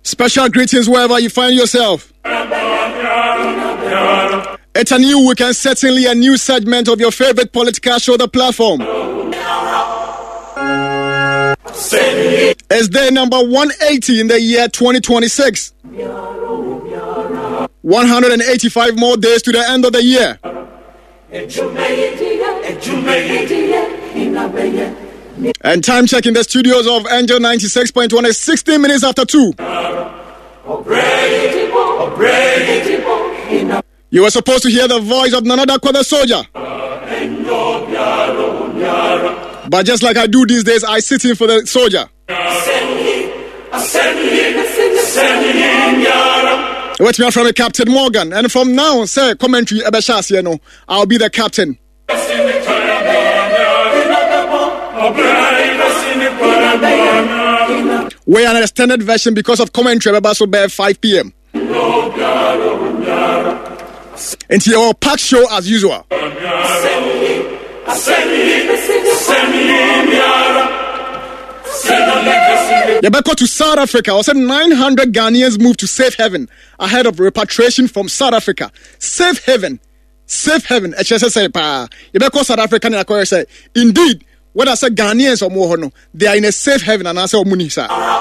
Special greetings wherever you find yourself. It's a new week and certainly a new segment of your favorite political show, The Platform. It's day number 180 in the year 2026. 185 more days to the end of the year. And time check in the studios of Angel 96.1 is 16 minutes after 2. You were supposed to hear the voice of none other than the soldier. But just like I do these days, I sit in for the soldier. Wait me from Captain Morgan. And from now, say commentary, I'll be the captain. We are an extended version because of commentary, so by 5 p.m. Into your packed show as usual. You better go to South Africa. I said 900 Ghanaians moved to safe haven ahead of repatriation from South Africa. Safe haven. Safe haven. You better go South Africa and I say, indeed, when I say Ghanaians or more, they are in a safe haven and I say,